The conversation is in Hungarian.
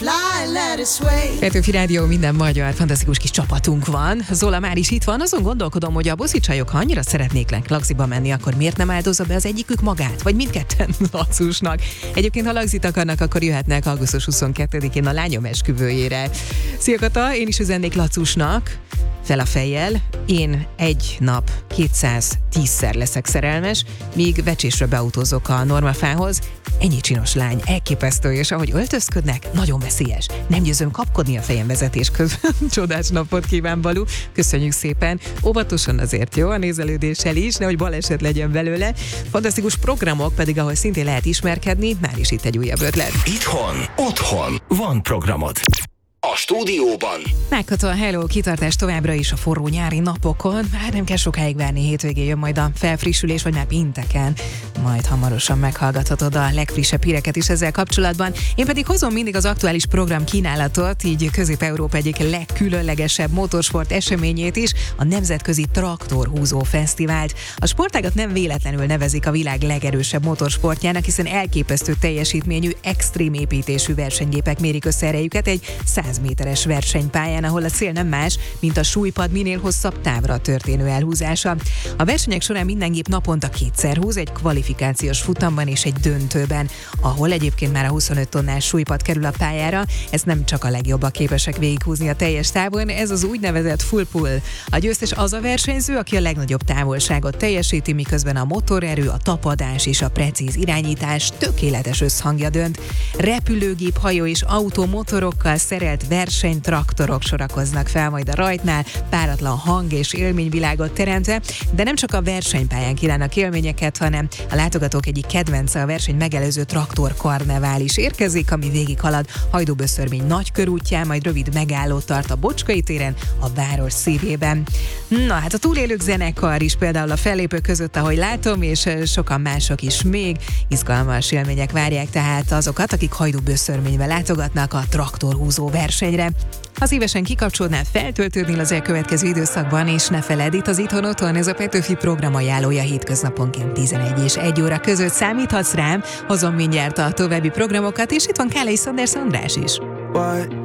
Petőfi Rádió, minden magyar, fantasztikus kis csapatunk van. Zola már is itt van, azon gondolkodom, hogy a boszícsajok, ha annyira szeretnék lagziba menni, akkor miért nem áldozza be az egyikük magát? Vagy mindketten Lacusnak? Egyébként, ha lagzit akarnak, akkor jöhetnek augusztus 22-én a lányom esküvőjére. Szia Kata, én is üzennék Lacusnak. Fel a fejjel, én egy nap 210-szer leszek szerelmes, míg vecsésre beautózok a Normafához. Ennyi csinos lány, elképesztő, és ahogy öltözködnek, nagyon veszélyes. Nem győzöm kapkodni a fejem vezetés közben. Csodás napot kíván, Balú. Köszönjük szépen. Óvatosan azért, jó, a nézelődéssel is, nehogy baleset legyen belőle. Fantasztikus programok pedig, ahol szintén lehet ismerkedni, már is itt egy újabb ötlet. Itthon, otthon van programod. A stúdióban. Megható, hello, kitartás továbbra is a forró nyári napokon. Hát nem kell sokáig várni, hétvégén jön majd a felfrissülés, vagy már pénteken. Majd hamarosan meghallgathatod a legfrissebb híreket is ezzel kapcsolatban. Én pedig hozom mindig az aktuális program kínálatot, így Közép-Európa egyik legkülönlegesebb motorsport eseményét is, a Nemzetközi Traktorhúzó Fesztivált. A sportágat nem véletlenül nevezik a világ legerősebb motorsportjának, hiszen elképesztő teljesítményű, extrém építésű versenygépek mérik össze erejüket egy 100 méteres versenypályán, ahol a cél nem más, mint a súlypad minél hosszabb távra történő elhúzása. A versenyek során minden gép naponta kétszer húz, egy kvalifikációs futamban és egy döntőben, ahol egyébként már a 25 tonnás súlypad kerül a pályára. Ez nem csak a legjobbak képesek végighúzni a teljes távon, ez az úgynevezett full pull. A győztes az a versenyző, aki a legnagyobb távolságot teljesíti, miközben a motorerő, a tapadás és a precíz irányítás tökéletes összhangja dönt. Repülőgép, hajó és automotorokkal szerelt versenytraktorok sorakoznak fel majd a rajtnál, páratlan hang és élményvilágot teremtve, de nem csak a versenypályán kívánnak élményeket, hanem a látogatók egyik kedvence, a verseny megelőző traktorkarnevál is érkezik, ami végighalad Hajdúböszörmény nagykörútján, majd rövid megállót tart a Bocskai téren, a város szívében. Na hát a túlélők zenekar is például a fellépők között, ahogy látom, és sokan mások is még. Izgalmas élmények várják tehát azokat, akik Hajdúböszörménybe látogatnak a traktorhúzó versenyre. Ha szívesen kikapcsolnál, feltöltődnél az elkövetkező időszakban, és ne feledd, itt az Itthon Otthon, ez a Petőfi program ajánlója hétköznaponként 11 és 1 óra között számíthatsz rám, hozom mindjárt a további programokat, és itt van Kálai Sanders András is.